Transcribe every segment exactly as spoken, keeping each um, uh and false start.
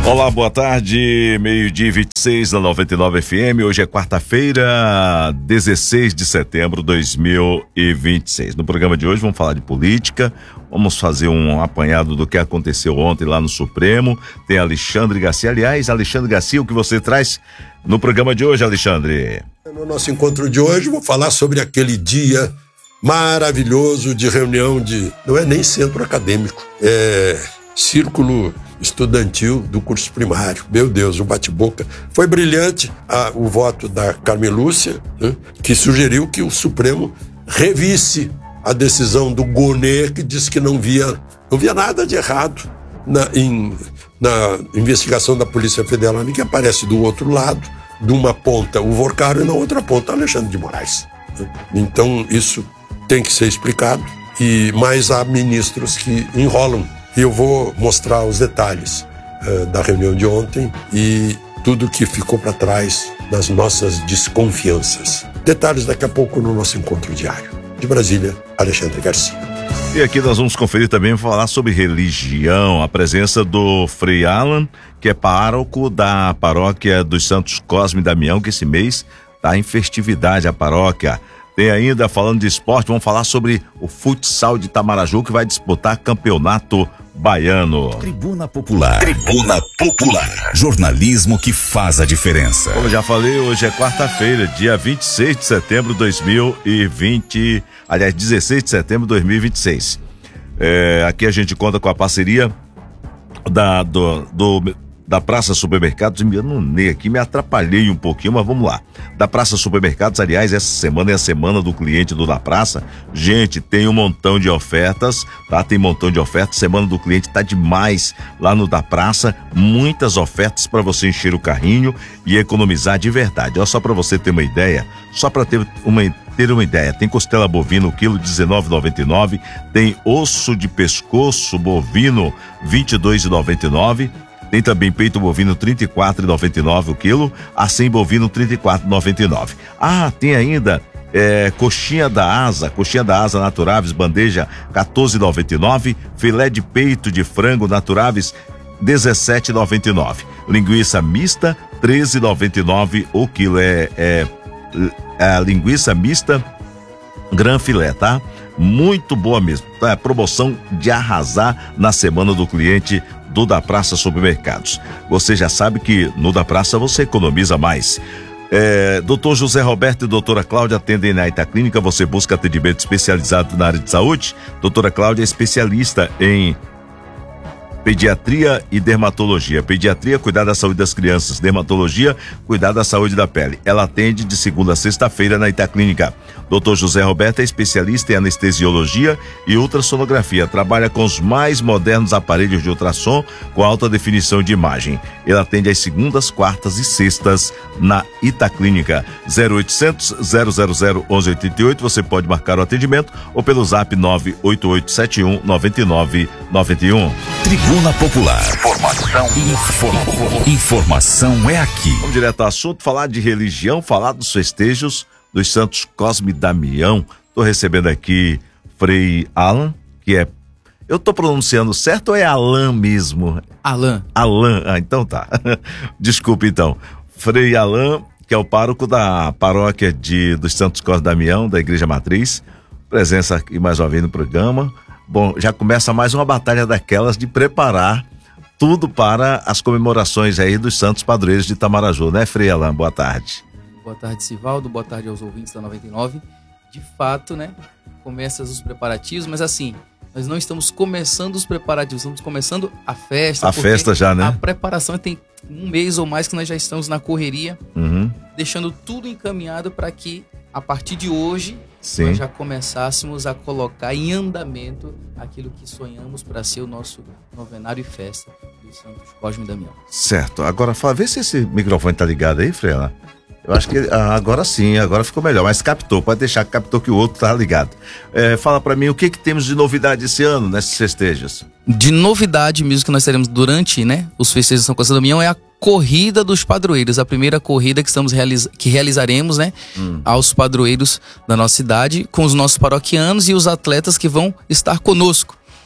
Olá, boa tarde, meio-dia e vinte e seis na noventa e nove F M. Hoje é quarta-feira, dezesseis de setembro de dois mil e vinte e seis. No programa de hoje vamos falar de política, vamos fazer um apanhado do que aconteceu ontem lá no Supremo. Tem Alexandre Garcia. Aliás, Alexandre Garcia, o que você traz no programa de hoje, Alexandre? No nosso encontro de hoje vou falar sobre aquele dia maravilhoso de reunião de, não é nem centro acadêmico, é círculo estudantil do curso primário. Meu Deus, o bate-boca. Foi brilhante a, o voto da Carmen Lúcia, né, que sugeriu que o Supremo revisse a decisão do Gonê, que disse que não via, não via nada de errado na, em, na investigação da Polícia Federal, que aparece do outro lado, de uma ponta o Vorcaro e na outra ponta Alexandre de Moraes. Né? Então isso tem que ser explicado, e mais há ministros que enrolam. E eu vou mostrar os detalhes uh, da reunião de ontem e tudo que ficou para trás nas nossas desconfianças. Detalhes daqui a pouco no nosso encontro diário. De Brasília, Alexandre Garcia. E aqui nós vamos conferir também, falar sobre religião, a presença do Frei Alan, que é pároco da paróquia dos Santos Cosme e Damião, que esse mês está em festividade a paróquia. Tem ainda, falando de esporte, vamos falar sobre o futsal de Itamaraju, que vai disputar campeonato baiano. Tribuna Popular. Tribuna Popular. Jornalismo que faz a diferença. Como já falei, hoje é quarta-feira, dia vinte e seis de setembro de dois mil e vinte, aliás, dezesseis de setembro de dois mil e vinte e seis. É, aqui a gente conta com a parceria da, do, do, da Praça Supermercados. Me anunei aqui, me atrapalhei um pouquinho, mas vamos lá. Da Praça Supermercados, aliás, essa semana é a semana do cliente do Da Praça. Gente, tem um montão de ofertas, tá? Tem um montão de ofertas. Semana do cliente tá demais lá no Da Praça. Muitas ofertas para você encher o carrinho e economizar de verdade. Olha só para você ter uma ideia, só para ter uma ter uma ideia, tem costela bovina o quilo dezenove reais e noventa e nove centavos, tem osso de pescoço bovino vinte e dois reais e noventa e nove centavos. Tem também peito bovino trinta e quatro reais e noventa e nove centavos o quilo, acém bovino trinta e quatro reais e noventa e nove centavos. Ah, tem ainda é, coxinha da asa, coxinha da asa naturáveis, bandeja quatorze reais e noventa e nove centavos, filé de peito de frango naturáveis dezessete reais e noventa e nove centavos, linguiça mista treze reais e noventa e nove centavos o quilo, é, é, é a linguiça mista gran filé, tá? Muito boa mesmo, tá? É promoção de arrasar na semana do cliente do Da Praça Supermercados. Você já sabe que no Da Praça você economiza mais. É, doutor José Roberto e doutora Cláudia atendem na Itaclínica. Você busca atendimento especializado na área de saúde? Doutora Cláudia é especialista em pediatria e dermatologia. Pediatria, cuidar da saúde das crianças. Dermatologia, cuidar da saúde da pele. Ela atende de segunda a sexta-feira na Itaclínica. doutor José Roberto é especialista em anestesiologia e ultrassonografia. Trabalha com os mais modernos aparelhos de ultrassom com alta definição de imagem. Ele atende às segundas, quartas e sextas na Itaclínica. zero oitocentos, zero zero zero, onze oitenta e oito. Você pode marcar o atendimento ou pelo zap nove oito oito sete um nove nove nove um. Tribuna Popular. Informação. Inform... Informação é aqui. Vamos direto ao assunto, falar de religião, falar dos festejos dos Santos Cosme e Damião. Estou recebendo aqui Frei Alan, que é... Eu estou pronunciando certo ou é Alan mesmo? Alan. Alan, ah, então tá. Desculpe então. Frei Alan, que é o pároco da paróquia de, dos Santos Cosme e Damião, da Igreja Matriz. Presença aqui mais uma vez no programa. Bom, já começa mais uma batalha daquelas de preparar tudo para as comemorações aí dos santos padroeiros de Itamaraju, né, Frei Alan? Boa tarde. Boa tarde, Sivaldo. Boa tarde aos ouvintes da noventa e nove. De fato, né, começam os preparativos, mas assim, nós não estamos começando os preparativos, estamos começando a festa. A festa já, né? A preparação tem um mês ou mais que nós já estamos na correria, uhum. deixando tudo encaminhado para que, a partir de hoje, Sim. nós já começássemos a colocar em andamento aquilo que sonhamos para ser o nosso novenário e festa dos Santos Cosme e Damião. Certo. Agora, fala, vê se esse microfone tá ligado aí, Frei Alan. Eu acho que ah, agora sim, agora ficou melhor, mas captou, pode deixar que captou que o outro tá ligado. É, fala pra mim, o que que temos de novidade esse ano nesses festejos? De novidade mesmo que nós teremos durante, né, os festejos de São Cosme e Damião é a corrida dos padroeiros, a primeira corrida que estamos realiza- que realizaremos, né, hum. aos padroeiros da nossa cidade, com os nossos paroquianos e os atletas que vão estar conosco.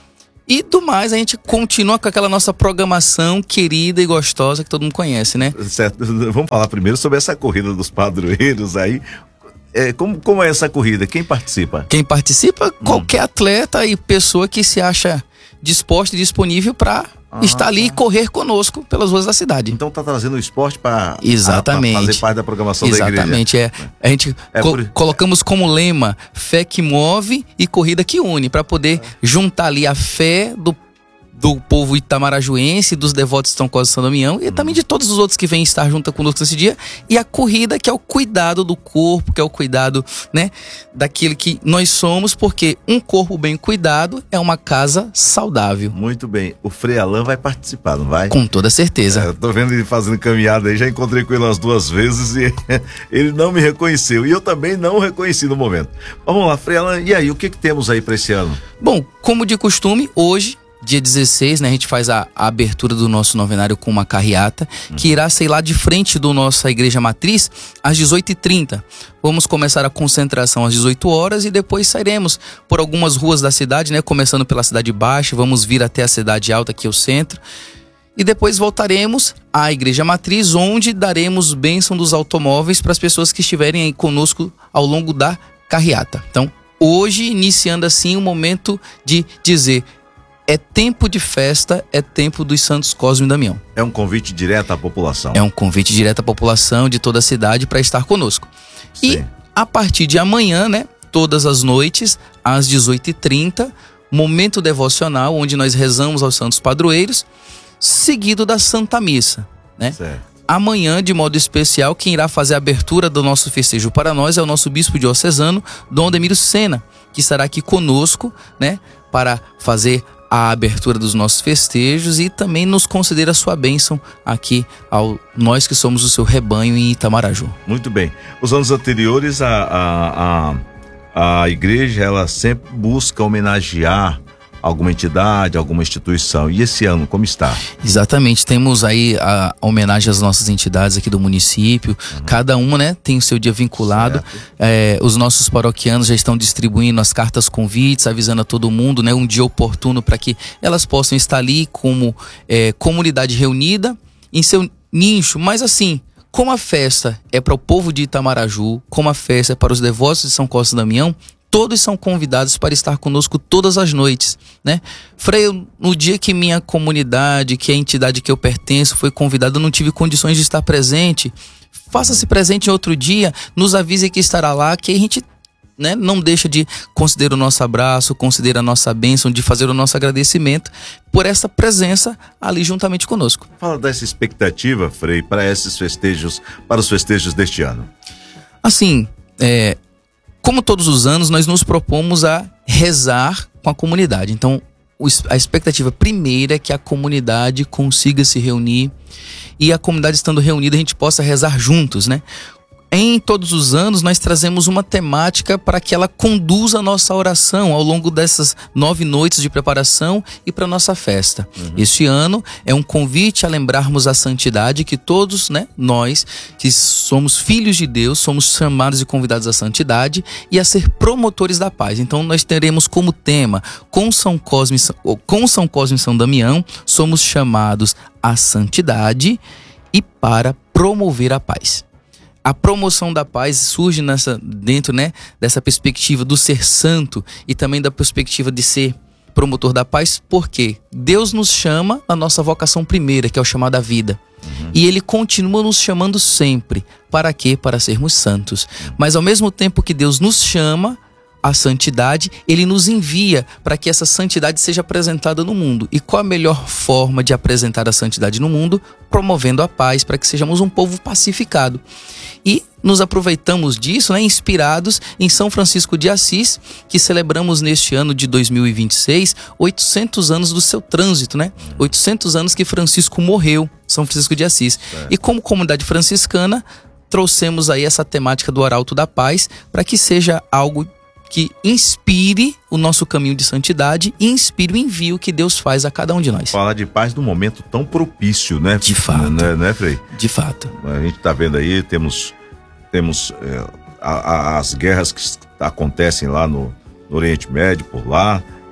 E do mais, a gente continua com aquela nossa programação querida e gostosa que todo mundo conhece, né? Certo. Vamos falar primeiro sobre essa corrida dos padroeiros aí. É, como, como é essa corrida? Quem participa? Quem participa? Hum. Qualquer atleta e pessoa que se acha disposta e disponível para ah, estar ali tá. e correr conosco pelas ruas da cidade. Então tá trazendo o esporte para Exatamente. fazer parte da programação Exatamente, da igreja. É. A gente é co- por... colocamos como lema fé que move e corrida que une, para poder é. juntar ali a fé do do povo itamarajuense, dos devotos de São Cosme e São Damião e também de todos os outros que vêm estar junto conosco nesse dia, e a corrida, que é o cuidado do corpo, que é o cuidado, né, daquele que nós somos, porque um corpo bem cuidado é uma casa saudável. Muito bem, o Frei Alain vai participar, não vai? Com toda certeza. É, eu tô vendo ele fazendo caminhada aí, já encontrei com ele umas duas vezes e ele não me reconheceu, e eu também não o reconheci no momento. Vamos lá, Frei Alain, e aí, o que que temos aí para esse ano? Bom, como de costume, hoje dia dezesseis, né, a gente faz a, a abertura do nosso novenário com uma carreata, uhum. que irá sair lá de frente da nossa igreja matriz às dezoito e trinta. Vamos começar a concentração às dezoito horas e depois sairemos por algumas ruas da cidade, né, começando pela Cidade Baixa, vamos vir até a Cidade Alta, aqui é o centro. E depois voltaremos à igreja matriz, onde daremos bênção dos automóveis para as pessoas que estiverem aí conosco ao longo da carreata. Então, hoje, iniciando assim o momento de dizer: é tempo de festa, é tempo dos Santos Cosme e Damião. É um convite direto à população. É um convite direto à população de toda a cidade para estar conosco. Sim. E a partir de amanhã, né, todas as noites, às dezoito e trinta, momento devocional, onde nós rezamos aos Santos Padroeiros, seguido da Santa Missa, né? Certo. Amanhã, de modo especial, quem irá fazer a abertura do nosso festejo para nós é o nosso bispo diocesano, Dom Ademiro Sena, que estará aqui conosco, né, para fazer a abertura dos nossos festejos e também nos conceder a sua bênção aqui, ao nós que somos o seu rebanho em Itamaraju. Muito bem. Os anos anteriores, a, a, a, a igreja, ela sempre busca homenagear alguma entidade, alguma instituição. E esse ano, como está? Exatamente, temos aí a homenagem às nossas entidades aqui do município, uhum. cada uma, né, tem o seu dia vinculado. É, os nossos paroquianos já estão distribuindo as cartas convites, avisando a todo mundo, né, um dia oportuno para que elas possam estar ali como é, comunidade reunida em seu nicho, mas assim, como a festa é para o povo de Itamaraju, como a festa é para os devotos de São Cosme e Damião, todos são convidados para estar conosco todas as noites, né? Frei, no dia que minha comunidade, que a entidade que eu pertenço foi convidada, eu não tive condições de estar presente. Faça-se presente em outro dia, nos avise que estará lá, que a gente, né, não deixa de considerar o nosso abraço, considerar a nossa bênção, de fazer o nosso agradecimento por essa presença ali juntamente conosco. Fala dessa expectativa, Frei, para esses festejos, para os festejos deste ano. Assim, é... como todos os anos, nós nos propomos a rezar com a comunidade. Então, a expectativa primeira é que a comunidade consiga se reunir e a comunidade estando reunida, a gente possa rezar juntos, né? Em todos os anos, nós trazemos uma temática para que ela conduza a nossa oração ao longo dessas nove noites de preparação e para a nossa festa. Uhum. Este ano é um convite a lembrarmos a santidade, que todos, né, nós que somos filhos de Deus, somos chamados e convidados à santidade e a ser promotores da paz. Então nós teremos como tema, com São Cosme, com São Cosme e São Damião, somos chamados à santidade e para promover a paz. A promoção da paz surge nessa, dentro, né, dessa perspectiva do ser santo e também da perspectiva de ser promotor da paz, porque Deus nos chama na nossa vocação primeira, que é o chamado à vida. Uhum. E Ele continua nos chamando sempre. Para quê? Para sermos santos. Mas ao mesmo tempo que Deus nos chama à santidade, Ele nos envia para que essa santidade seja apresentada no mundo. E qual a melhor forma de apresentar a santidade no mundo? Promovendo a paz, para que sejamos um povo pacificado. E nos aproveitamos disso, né, inspirados em São Francisco de Assis, que celebramos neste ano de dois mil e vinte e seis, oitocentos anos do seu trânsito, né? oitocentos anos que Francisco morreu, São Francisco de Assis. É. E como comunidade franciscana, trouxemos aí essa temática do Arauto da Paz, para que seja algo que inspire o nosso caminho de santidade e inspire o envio que Deus faz a cada um de nós. Falar de paz num momento tão propício, né? De fato. Né, né, Frei? De fato. A gente tá vendo aí, temos, temos é, a, a, as guerras que acontecem lá no, no Oriente Médio, por lá,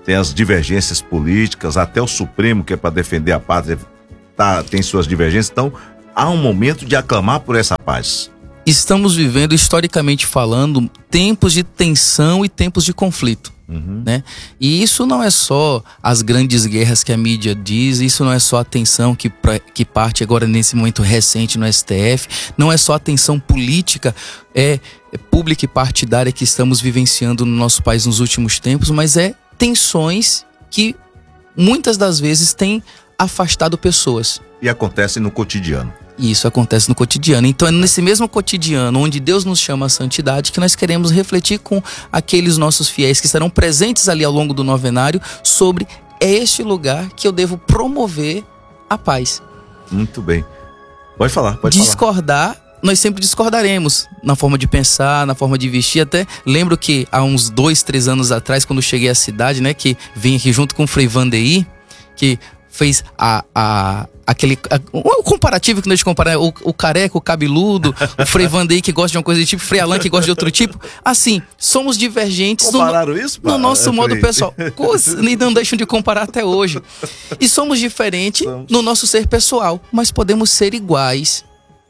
tem as divergências políticas, até o Supremo, que é para defender a pátria, tá, tem suas divergências. Então, há um momento de aclamar por essa paz. Estamos vivendo, historicamente falando, tempos de tensão e tempos de conflito. Uhum. Né? E isso não é só as grandes guerras que a mídia diz, isso não é só a tensão que, pra, que parte agora nesse momento recente no S T F, não é só a tensão política é, é pública e partidária que estamos vivenciando no nosso país nos últimos tempos, mas é tensões que muitas das vezes têm afastado pessoas. E acontecem no cotidiano. E isso acontece no cotidiano. Então é nesse mesmo cotidiano, onde Deus nos chama à santidade, que nós queremos refletir com aqueles nossos fiéis que estarão presentes ali ao longo do novenário sobre é este lugar que eu devo promover a paz. Muito bem. Pode falar, pode Discordar, falar. Nós sempre discordaremos na forma de pensar, na forma de vestir. Até lembro que há uns dois, três anos atrás, quando cheguei à cidade, né, que vim aqui junto com o Frei Vandeir, que fez a, a, aquele a, o comparativo que nós comparamos, o, o careca, o cabeludo, o Frei Vandeir que gosta de uma coisa de tipo, Frei Alain que gosta de outro tipo. Assim, somos divergentes Compararam no, isso, no nosso é, modo pessoal. E não deixam de comparar até hoje. E somos diferentes somos. no nosso ser pessoal, mas podemos ser iguais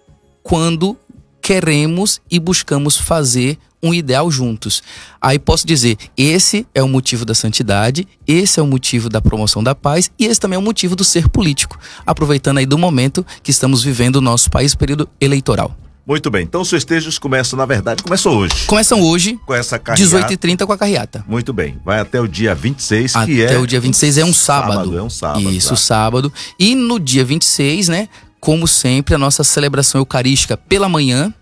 quando queremos e buscamos fazer um ideal juntos. Aí posso dizer, esse é o motivo da santidade, esse é o motivo da promoção da paz e esse também é o motivo do ser político, aproveitando aí do momento que estamos vivendo no nosso país, período eleitoral. Muito bem, então os festejos começam, na verdade, começam hoje. Começam hoje, com essa carreata. dezoito e trinta com a carreata. Muito bem, vai até o dia vinte e seis, até que é... Até o dia vinte e seis é um sábado. sábado. É um sábado. Isso, tá. sábado. E no dia vinte e seis, né, como sempre, a nossa celebração eucarística pela manhã,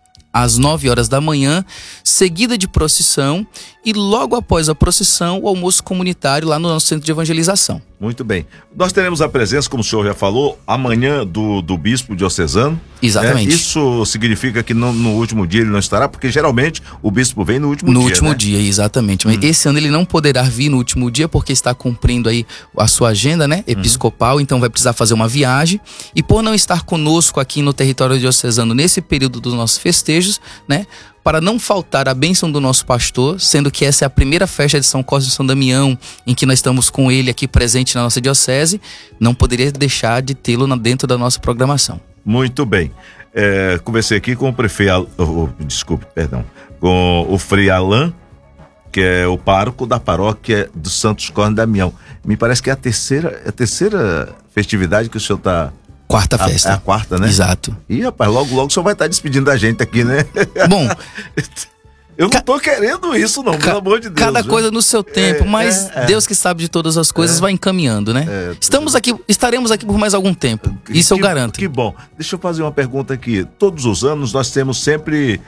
às nove horas da manhã, seguida de procissão e logo após a procissão, o almoço comunitário lá no nosso centro de evangelização. Muito bem. Nós teremos a presença, como o senhor já falou, amanhã do, do bispo diocesano. Exatamente. É, isso significa que no, no último dia ele não estará, porque geralmente o bispo vem no último no dia, No último né? dia, exatamente. Mas hum. esse ano ele não poderá vir no último dia porque está cumprindo aí a sua agenda, né, episcopal, hum. então vai precisar fazer uma viagem. E por não estar conosco aqui no território diocesano nesse período dos nossos festejos, né, para não faltar a bênção do nosso pastor, sendo que essa é a primeira festa de São Cosme e São Damião, em que nós estamos com ele aqui presente na nossa diocese, não poderia deixar de tê-lo dentro da nossa programação. Muito bem. É, conversei aqui com o prefeito, oh, oh, desculpe, perdão, com o Frei Alain, que é o pároco da paróquia do Santos Cosme e Damião. Me parece que é a terceira, é a terceira festividade que o senhor está... Quarta festa. É a quarta, né? Exato. Ih, rapaz, logo, logo o senhor vai estar despedindo da gente aqui, né? Bom, eu não tô querendo isso, não, pelo amor de Deus. Cada viu? coisa no seu tempo, é, mas é, Deus que sabe de todas as coisas é, vai encaminhando, né? É, Estamos aqui, estaremos aqui por mais algum tempo. Isso que, eu garanto. Que bom. Deixa eu fazer uma pergunta aqui. Todos os anos nós temos sempre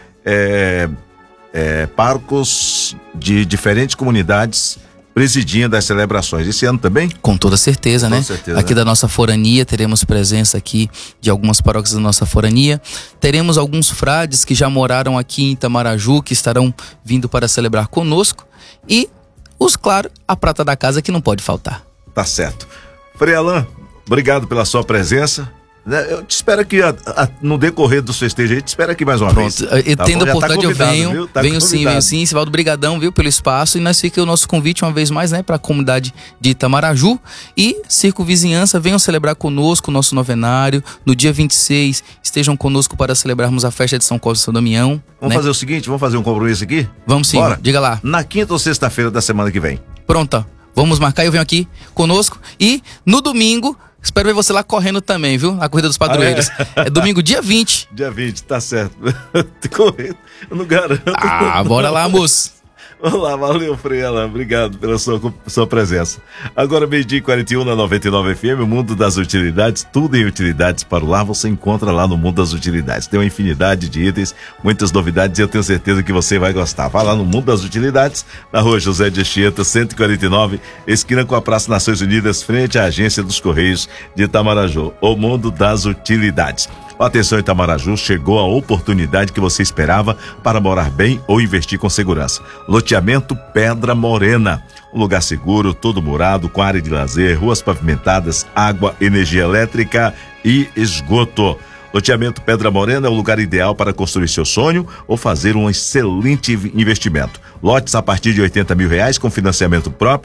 é, é, párocos de diferentes comunidades presidindo as celebrações. Esse ano também? Com toda certeza, Com né? Certeza, aqui né? da nossa forania, teremos presença aqui de algumas paróquias da nossa forania. Teremos alguns frades que já moraram aqui em Itamaraju, que estarão vindo para celebrar conosco. E, os, claro, a prata da casa que não pode faltar. Tá certo. Frei Alain, obrigado pela sua presença. Eu te espero aqui a, a, no decorrer dos festejos, a gente espera aqui mais uma Pronto. vez. E tá tendo a oportunidade, tá eu venho, tá venho sim, venho sim, Sivaldo, brigadão, viu, pelo espaço, e nós fica o nosso convite uma vez mais, né, para a comunidade de Itamaraju e circunvizinhança, venham celebrar conosco o nosso novenário, no dia vinte e seis, estejam conosco para celebrarmos a festa de São Cosme e São Damião. Vamos né? fazer o seguinte, vamos fazer um compromisso aqui? Vamos sim, Bora. diga lá. Na quinta ou sexta-feira da semana que vem. Pronto, vamos marcar, eu venho aqui conosco e no domingo, espero ver você lá correndo também, viu? Na Corrida dos Padroeiros. Ah, é? é domingo, dia vinte. Dia vinte, tá certo. Correndo, eu não garanto. Ah, bora lá, moço. Olá, valeu, Frei Alain, obrigado pela sua, sua presença. Agora, meio-dia e quarenta e um na noventa e nove F M, o Mundo das Utilidades, tudo em utilidades para o lar, você encontra lá no Mundo das Utilidades. Tem uma infinidade de itens, muitas novidades e eu tenho certeza que você vai gostar. Vai lá no Mundo das Utilidades, na rua José de Anchieta, cento e quarenta e nove, esquina com a Praça Nações Unidas, frente à Agência dos Correios de Itamaraju. O Mundo das Utilidades. Atenção, Itamaraju, chegou a oportunidade que você esperava para morar bem ou investir com segurança. Loteamento Pedra Morena, um lugar seguro, todo murado, com área de lazer, ruas pavimentadas, água, energia elétrica e esgoto. Loteamento Pedra Morena é o lugar ideal para construir seu sonho ou fazer um excelente investimento. Lotes a partir de oitenta mil reais com financiamento próprio,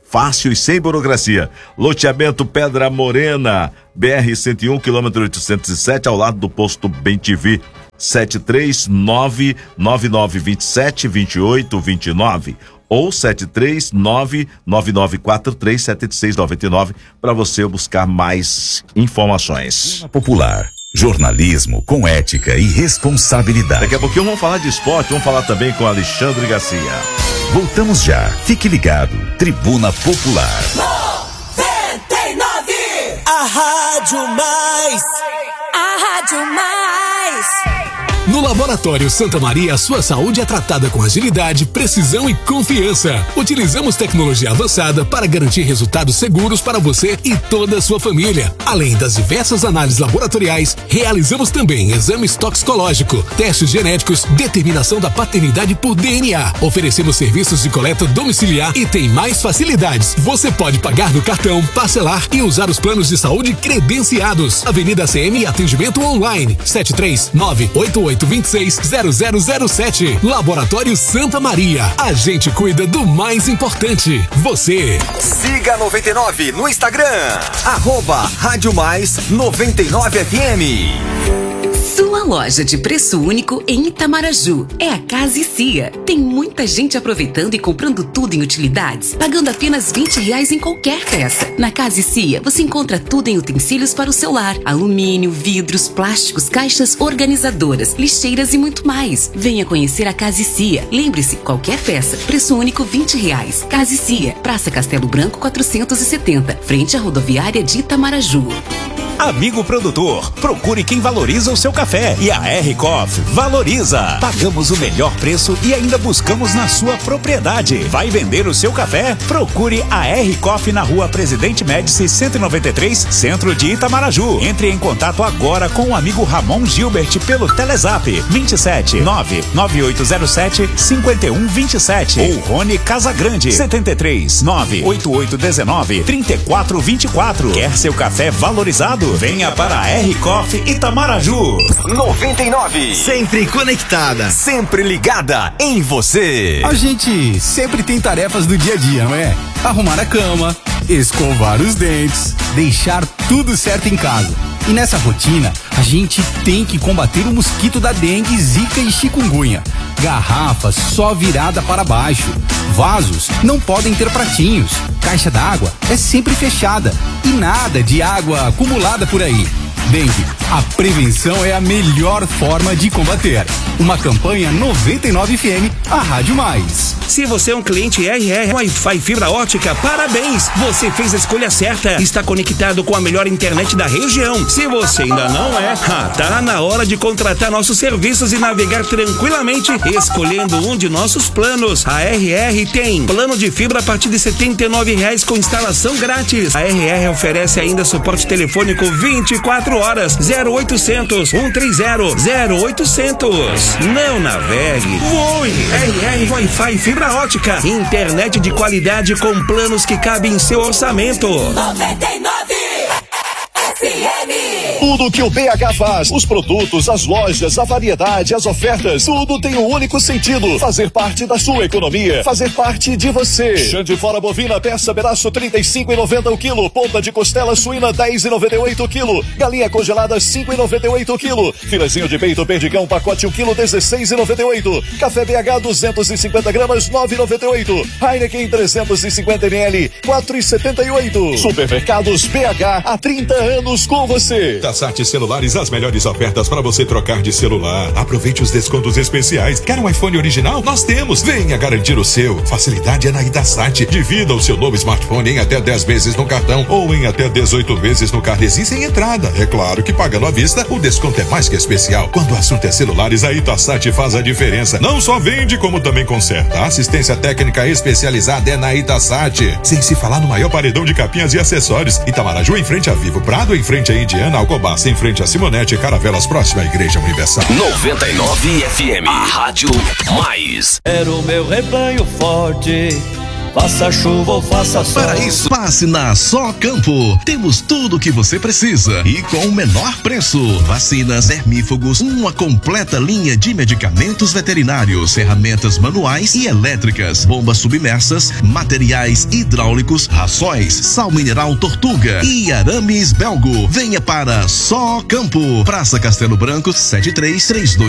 fácil e sem burocracia. Loteamento Pedra Morena, B R cento e um, quilômetro oitocentos e sete, ao lado do posto Bem T V. sete três nove nove nove dois sete dois oito dois nove ou sete três nove nove nove quatro três sete seis nove nove para você buscar mais informações. Popular, jornalismo com ética e responsabilidade. Daqui a pouquinho vamos falar de esporte, vamos falar também com Alexandre Garcia. Voltamos já. Fique ligado. Tribuna Popular. noventa e nove A Rádio Mais. A Rádio Mais. No Laboratório Santa Maria, a sua saúde é tratada com agilidade, precisão e confiança. Utilizamos tecnologia avançada para garantir resultados seguros para você e toda a sua família. Além das diversas análises laboratoriais, realizamos também exames toxicológicos, testes genéticos, determinação da paternidade por D N A. Oferecemos serviços de coleta domiciliar e tem mais facilidades. Você pode pagar no cartão, parcelar e usar os planos de saúde credenciados. Avenida C M, atendimento online, sete três nove oito oito dois seis zero zero zero sete. Laboratório Santa Maria. A gente cuida do mais importante, você. Siga noventa e nove no Instagram. Arroba Rádio Mais noventa e nove F M. Sua loja de preço único em Itamaraju é a Casa e Cia. Tem muita gente aproveitando e comprando tudo em utilidades, pagando apenas vinte reais em qualquer peça. Na Casa e Cia você encontra tudo em utensílios para o seu lar: alumínio, vidros, plásticos, caixas organizadoras, lixeiras e muito mais. Venha conhecer a Casa e Cia. Lembre-se, qualquer peça, preço único vinte reais. Casa e Cia, Praça Castelo Branco quatrocentos e setenta, frente à rodoviária de Itamaraju. Amigo produtor, procure quem valoriza o seu café, e a R Coffee valoriza. Pagamos o melhor preço e ainda buscamos na sua propriedade. Vai vender o seu café? Procure a R Coffee na Rua Presidente Médici cento e noventa e três, centro de Itamaraju. Entre em contato agora com o amigo Ramon Gilbert pelo Telezap vinte e sete nove nove oito zero sete cinco um dois sete ou Rony Casagrande setenta e três nove oito oito um nove três quatro dois quatro. Quer seu café valorizado? Venha para a R Coffee Itamaraju. noventa e nove. Sempre conectada, sempre ligada em você. A gente sempre tem tarefas do dia a dia, não é? Arrumar a cama, escovar os dentes, deixar tudo certo em casa. E nessa rotina, a gente tem que combater o mosquito da dengue, zika e chikungunya. Garrafas só virada para baixo. Vasos não podem ter pratinhos. Caixa d'água é sempre fechada. E nada de água acumulada por aí. Dengue, a prevenção é a melhor forma de combater. Uma campanha noventa e nove F M, a Rádio Mais. Se você é um cliente R R Wi-Fi fibra ótica, parabéns! Você fez a escolha certa. Está conectado com a melhor internet da região. Se você ainda não é, ah, tá na hora de contratar nossos serviços e navegar tranquilamente, escolhendo um de nossos planos. A R R tem plano de fibra a partir de setenta e nove reais com instalação grátis. A R R oferece ainda suporte telefônico vinte e quatro horas, zero oitocentos, cento e trinta, zero oitocentos. Não navegue, voe. R R Wi-Fi fibra ótica, internet de qualidade com planos que cabem em seu orçamento. noventa e nove F M. Tudo que o B H faz, os produtos, as lojas, a variedade, as ofertas, tudo tem um único sentido: fazer parte da sua economia, fazer parte de você. Chã de fora bovina, peça pedaço trinta e cinco e noventa o quilo, ponta de costela suína dez e noventa e oito o quilo, galinha congelada cinco e noventa e oito o quilo, filezinho de peito perdigão pacote um quilo dezesseis e noventa e oito, café B H duzentos e cinquenta gramas nove e noventa e oito, Heineken trezentos e cinquenta mililitros quatro e setenta e oito. Supermercados B H, há trinta anos com você. Itasat Celulares, as melhores ofertas para você trocar de celular. Aproveite os descontos especiais. Quer um iPhone original? Nós temos. Venha garantir o seu. Facilidade é na Itasat. Divida o seu novo smartphone em até dez vezes no cartão ou em até dezoito vezes no Carnezinho sem entrada. É claro que pagando à vista, o desconto é mais que especial. Quando o assunto é celulares, a Itasat faz a diferença. Não só vende, como também conserta. A assistência técnica especializada é na Itasat. Sem se falar no maior paredão de capinhas e acessórios. Itamaraju em frente a Vivo Prado, em frente a Indiana, Alcobaça em frente a Simonete, Caravelas, próxima à Igreja Universal. noventa e nove F M, a Rádio Mais. Era o meu rebanho forte, faça chuva ou faça sol. Para isso, passe na Só Campo. Temos tudo o que você precisa e com o menor preço. Vacinas, vermífugos, uma completa linha de medicamentos veterinários, ferramentas manuais e elétricas, bombas submersas, materiais hidráulicos, rações, sal mineral Tortuga e arames Belgo. Venha para Só Campo. Praça Castelo Branco, sete três três dois